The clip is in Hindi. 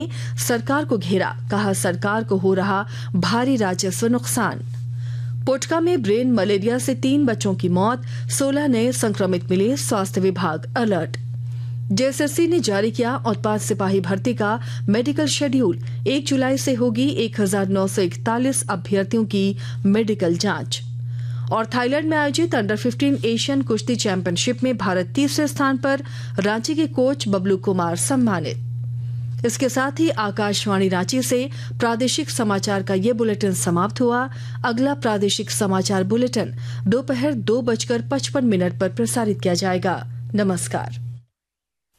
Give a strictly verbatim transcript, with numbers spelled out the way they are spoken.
सरकार को घेरा, कहा सरकार को हो रहा भारी राजस्व नुकसान। पोटका में ब्रेन मलेरिया से तीन बच्चों की मौत, सोलह नए संक्रमित मिले, स्वास्थ्य विभाग अलर्ट। जेएसएससी ने जारी किया उत्पाद सिपाही भर्ती का मेडिकल शेड्यूल, एक जुलाई से होगी एक हजार नौ सौ इकतालीस अभ्यर्थियों की मेडिकल जांच। और थाईलैंड में आयोजित अंडर पंद्रह एशियन कुश्ती चैंपियनशिप में भारत तीसरे स्थान पर, रांची के कोच बबलू कुमार सम्मानित। इसके साथ ही आकाशवाणी रांची से प्रादेशिक समाचार का ये बुलेटिन समाप्त हुआ। अगला प्रादेशिक समाचार बुलेटिन दोपहर दो बजकर पचपन मिनट पर प्रसारित किया जाएगा। नमस्कार।